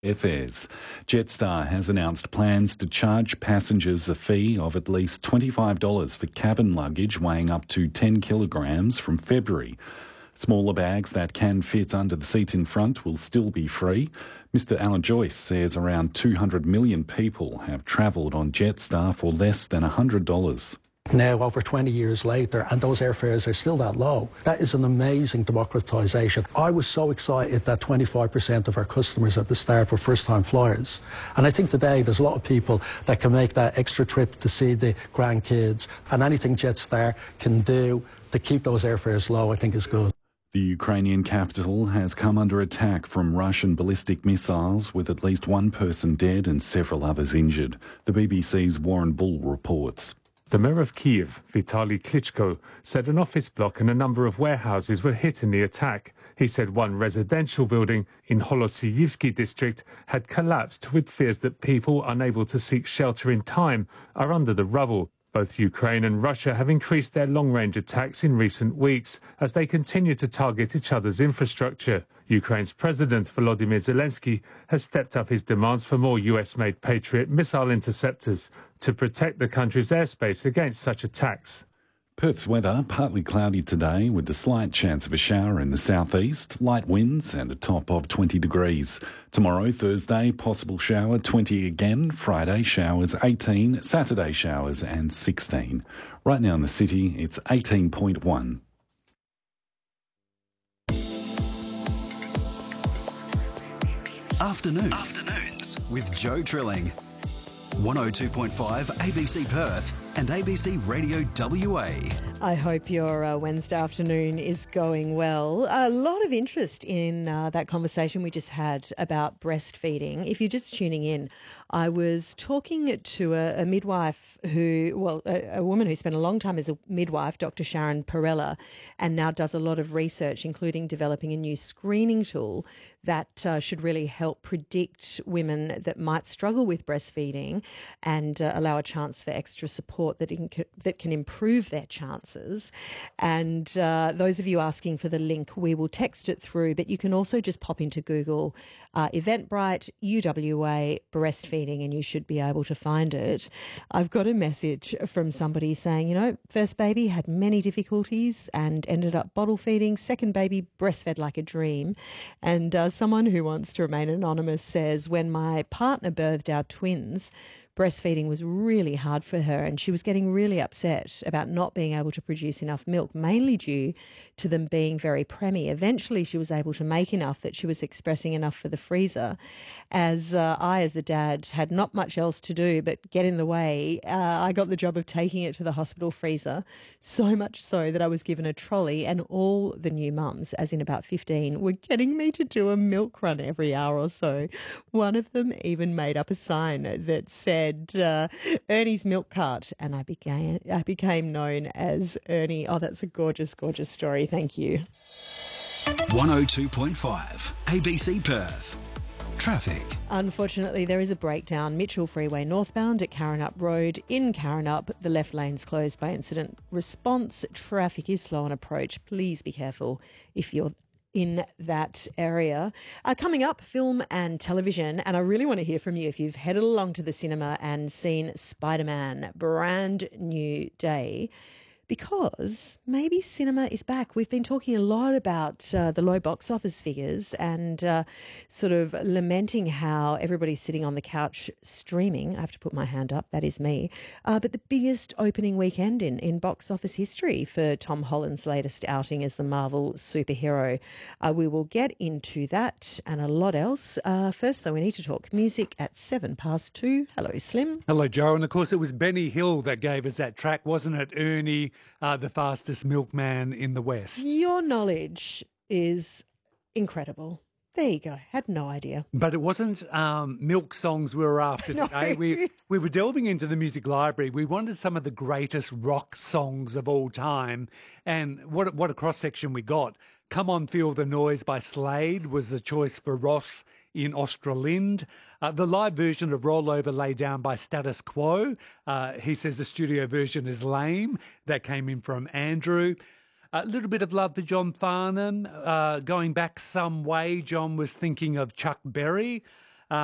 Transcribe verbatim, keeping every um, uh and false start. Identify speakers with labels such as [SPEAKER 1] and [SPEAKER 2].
[SPEAKER 1] airfares. Jetstar has announced plans to charge passengers a fee of at least twenty-five dollars for cabin luggage weighing up to ten kilograms from February. Smaller bags that can fit under the seat in front will still be free. Mister Alan Joyce says around two hundred million people have travelled on Jetstar for less than one hundred dollars.
[SPEAKER 2] Now, over twenty years later, and those airfares are still that low. That is an amazing democratisation. I was so excited that twenty-five percent of our customers at the start were first-time flyers. And I think today there's a lot of people that can make that extra trip to see the grandkids, and anything Jetstar can do to keep those airfares low, I think is good.
[SPEAKER 1] The Ukrainian capital has come under attack from Russian ballistic missiles, with at least one person dead and several others injured. The B B C's Warren Bull reports.
[SPEAKER 3] The mayor of Kiev, Vitaly Klitschko, said an office block and a number of warehouses were hit in the attack. He said one residential building in Holosiyivsky district had collapsed, with fears that people unable to seek shelter in time are under the rubble. Both Ukraine and Russia have increased their long-range attacks in recent weeks as they continue to target each other's infrastructure. Ukraine's President Volodymyr Zelensky has stepped up his demands for more U S-made Patriot missile interceptors to protect the country's airspace against such attacks.
[SPEAKER 1] Perth's weather, partly cloudy today with a slight chance of a shower in the southeast, light winds and a top of twenty degrees. Tomorrow, Thursday, possible shower, twenty again. Friday, showers, eighteen. Saturday, showers and sixteen. Right now in the city, it's eighteen point one.
[SPEAKER 4] Afternoons, Afternoons with Joe Trilling. one oh two point five A B C Perth and A B C Radio W A.
[SPEAKER 5] I hope your uh, Wednesday afternoon is going well. A lot of interest in uh, that conversation we just had about breastfeeding. If you're just tuning in, I was talking to a, a midwife who, well, a, a woman who spent a long time as a midwife, Doctor Sharon Perella, and now does a lot of research, including developing a new screening tool that uh, should really help predict women that might struggle with breastfeeding and uh, allow a chance for extra support that can, that can improve their chances. And uh, those of you asking for the link, we will text it through, but you can also just pop into Google uh, Eventbrite, U W A, breastfeeding, and you should be able to find it. I've got a message from somebody saying, you know, first baby had many difficulties and ended up bottle feeding. Second baby breastfed like a dream. And uh, someone who wants to remain anonymous says, when my partner birthed our twins, breastfeeding was really hard for her and she was getting really upset about not being able to produce enough milk, mainly due to them being very preemie. Eventually she was able to make enough that she was expressing enough for the freezer. As uh, I, as the dad, had not much else to do but get in the way, uh, I got the job of taking it to the hospital freezer, so much so that I was given a trolley, and all the new mums, as in about fifteen, were getting me to do a milk run every hour or so. One of them even made up a sign that said, uh, Ernie's milk cart, and I became I became known as Ernie. Oh, that's a gorgeous, gorgeous story. Thank you.
[SPEAKER 4] one oh two point five A B C Perth. Traffic.
[SPEAKER 5] Unfortunately, there is a breakdown. Mitchell Freeway northbound at Karrinyup Road. In Karrinyup, the left lane's closed by incident response. Traffic is slow on approach. Please be careful if you're in that area. Uh, coming up, film and television, and I really want to hear from you if you've headed along to the cinema and seen Spider-Man, Brand New Day, because maybe cinema is back. We've been talking a lot about uh, the low box office figures and uh, sort of lamenting how everybody's sitting on the couch streaming. I have to put my hand up, that is me. Uh, but the biggest opening weekend in, in box office history for Tom Holland's latest outing as the Marvel superhero. Uh, we will get into that and a lot else. Uh, first, though, we need to talk music at seven past two. Hello, Slim.
[SPEAKER 6] Hello, Joe. And, of course, it was Benny Hill that gave us that track, wasn't it? Ernie, Uh, the fastest milkman in the West.
[SPEAKER 5] Your knowledge is incredible. There you go. Had no idea.
[SPEAKER 6] But it wasn't um, milk songs we were after today.
[SPEAKER 5] No.
[SPEAKER 6] We we were delving into the music library. We wanted some of the greatest rock songs of all time. And what what a cross-section we got. Come On Feel the Noise by Slade was a choice for Ross in Australind. Uh, the live version of Roll Over Lay Down by Status Quo. Uh, he says the studio version is lame. That came in from Andrew. A little bit of love for John Farnham. Uh, going back some way, John was thinking of Chuck Berry.